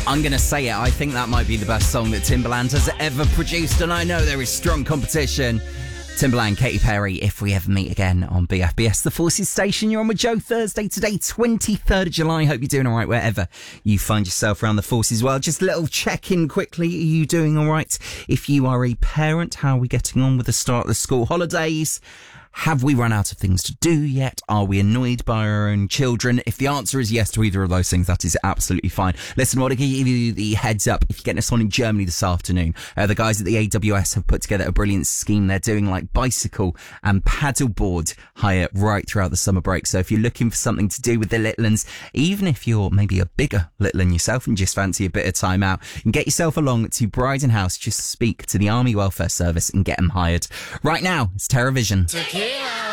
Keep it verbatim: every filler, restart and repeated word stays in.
I'm going to say it. I think that might be the best song that Timbaland has ever produced, and I know there is strong competition. Timbaland, Katy Perry, If We Ever Meet Again on B F B S, the Forces Station. You're on with Joe Thursday today, twenty-third of July. Hope you're doing all right wherever you find yourself around the Forces world. Just a little check-in quickly. Are you doing all right? If you are a parent, how are we getting on with the start of the school holidays? Have we run out of things to do yet? Are we annoyed by our own children? If the answer is yes to either of those things, that is absolutely fine. Listen, I want to give you the heads up. If you're getting us on in Germany this afternoon, uh, the guys at the A W S have put together a brilliant scheme. They're doing like bicycle and paddleboard hire right throughout the summer break. So if you're looking for something to do with the little uns, even if you're maybe a bigger little un yourself and just fancy a bit of time out, you can get yourself along to Bryden House. Just speak to the Army Welfare Service and get them hired. Right now, it's TerraVision. Tequila.